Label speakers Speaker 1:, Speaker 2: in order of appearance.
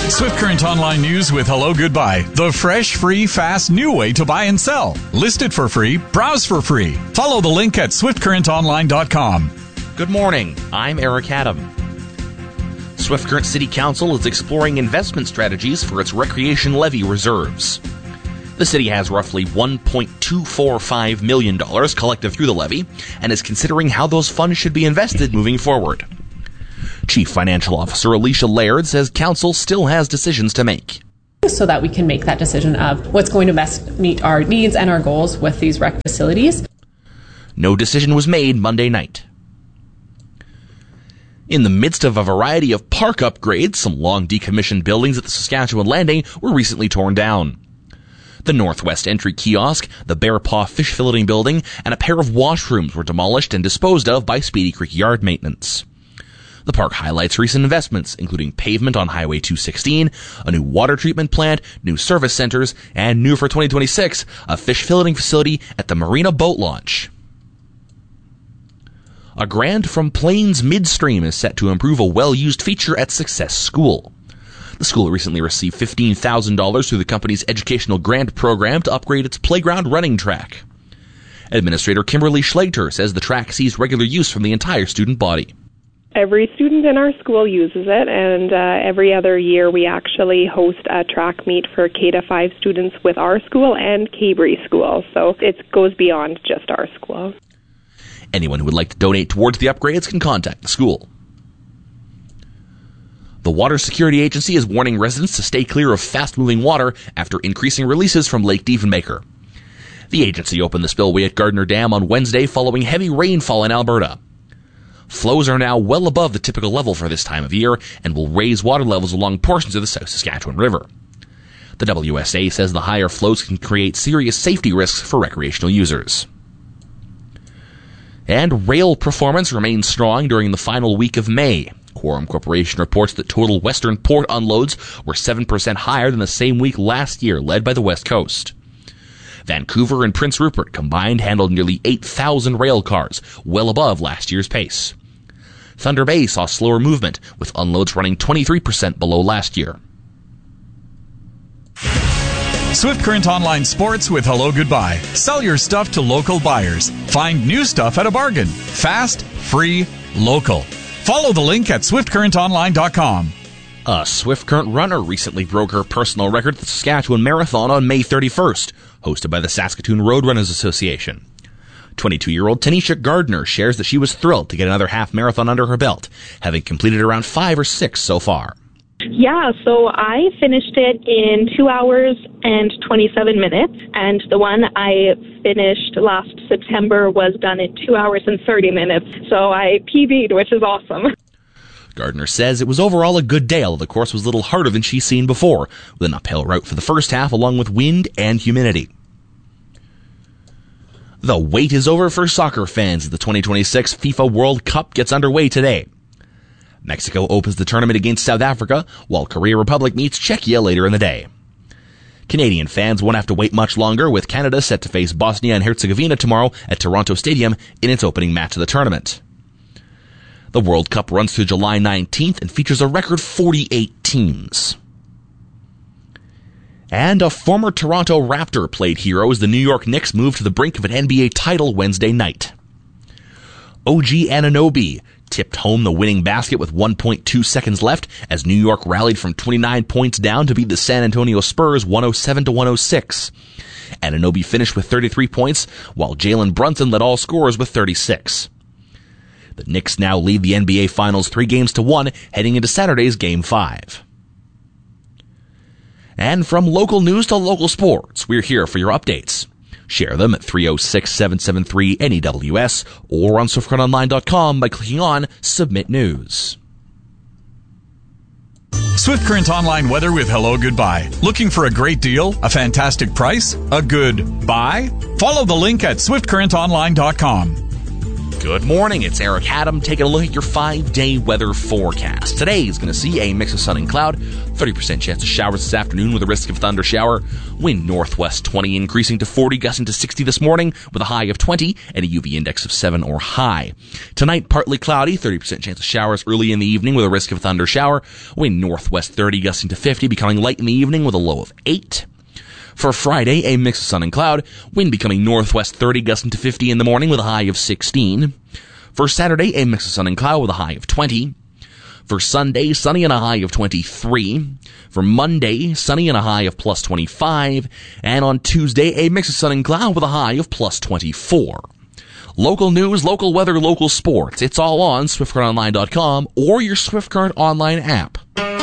Speaker 1: Swift Current Online News with Hello Goodbye. The fresh, free, fast, new way to buy and sell. List it for free. Browse for free. Follow the link at swiftcurrentonline.com.
Speaker 2: Good morning. I'm Eric Adam. Swift Current City Council is exploring investment strategies for its recreation levy reserves. The city has roughly $1.245 million collected through the levy and is considering how those funds should be invested moving forward. Chief Financial Officer Alicia Laird says council still has decisions to make.
Speaker 3: So that we can make that decision of what's going to best meet our needs and our goals with these rec facilities.
Speaker 2: No decision was made Monday night. In the midst of a variety of park upgrades, some long decommissioned buildings at the Saskatchewan Landing were recently torn down. The Northwest Entry Kiosk, the Bear Paw Fish Filleting Building, and a pair of washrooms were demolished and disposed of by Speedy Creek Yard Maintenance. The park highlights recent investments, including pavement on Highway 216, a new water treatment plant, new service centers, and new for 2026, a fish filleting facility at the Marina Boat Launch. A grant from Plains Midstream is set to improve a well-used feature at Success School. The school recently received $15,000 through the company's educational grant program to upgrade its playground running track. Administrator Kimberly Schlachter says the track sees regular use from the entire student body.
Speaker 4: Every student in our school uses it, and every other year we actually host a track meet for K-5 students with our school and Cabri School, so it goes beyond just our school.
Speaker 2: Anyone who would like to donate towards the upgrades can contact the school. The Water Security Agency is warning residents to stay clear of fast-moving water after increasing releases from Lake Diefenbaker. The agency opened the spillway at Gardner Dam on Wednesday following heavy rainfall in Alberta. Flows are now well above the typical level for this time of year and will raise water levels along portions of the South Saskatchewan River. The WSA says the higher flows can create serious safety risks for recreational users. And rail performance remains strong during the final week of May. Quorum Corporation reports that total Western port unloads were 7% higher than the same week last year, led by the West Coast. Vancouver and Prince Rupert combined handled nearly 8,000 rail cars, well above last year's pace. Thunder Bay saw slower movement, with unloads running 23% below last year.
Speaker 1: Swift Current Online Sports with Hello Goodbye. Sell your stuff to local buyers. Find new stuff at a bargain. Fast, free, local. Follow the link at swiftcurrentonline.com.
Speaker 2: A Swift Current runner recently broke her personal record at the Saskatchewan Marathon on May 31st, hosted by the Saskatoon Roadrunners Association. 22-year-old Tanisha Gardner shares that she was thrilled to get another half marathon under her belt, having completed around 5 or 6 so far.
Speaker 5: Yeah, so I finished it in 2 hours and 27 minutes, and the one I finished last September was done in 2 hours and 30 minutes, so I PB'd, which is awesome.
Speaker 2: Gardner says it was overall a good day, although the course was a little harder than she's seen before, with an uphill route for the first half along with wind and humidity. The wait is over for soccer fans as the 2026 FIFA World Cup gets underway today. Mexico opens the tournament against South Africa, while Korea Republic meets Czechia later in the day. Canadian fans won't have to wait much longer, with Canada set to face Bosnia and Herzegovina tomorrow at Toronto Stadium in its opening match of the tournament. The World Cup runs through July 19th and features a record 48 teams. And a former Toronto Raptor played hero as the New York Knicks moved to the brink of an NBA title Wednesday night. OG Anunoby tipped home the winning basket with 1.2 seconds left as New York rallied from 29 points down to beat the San Antonio Spurs 107-106. Anunoby finished with 33 points, while Jalen Brunson led all scorers with 36. The Knicks now lead the NBA Finals 3-1 heading into Saturday's Game 5. And from local news to local sports, we're here for your updates. Share them at 306-773-NEWS or on SwiftCurrentOnline.com by clicking on Submit News.
Speaker 1: Swift Current Online weather with Hello Goodbye. Looking for a great deal, a fantastic price, a good buy? Follow the link at SwiftCurrentOnline.com.
Speaker 2: Good morning, it's Eric Adam taking a look at your 5-day weather forecast. Today is going to see a mix of sun and cloud, 30% chance of showers this afternoon with a risk of thunder shower. Wind northwest 20 increasing to 40, gusting to 60 this morning with a high of 20 and a UV index of 7 or high. Tonight, partly cloudy, 30% chance of showers early in the evening with a risk of thunder shower. Wind northwest 30, gusting to 50, becoming light in the evening with a low of 8. For Friday, a mix of sun and cloud, wind becoming northwest 30, gusting to 50 in the morning with a high of 16. For Saturday, a mix of sun and cloud with a high of 20. For Sunday, sunny and a high of 23. For Monday, sunny and a high of plus 25. And on Tuesday, a mix of sun and cloud with a high of plus 24. Local news, local weather, local sports. It's all on SwiftCurrentOnline.com or your Swift Current Online app.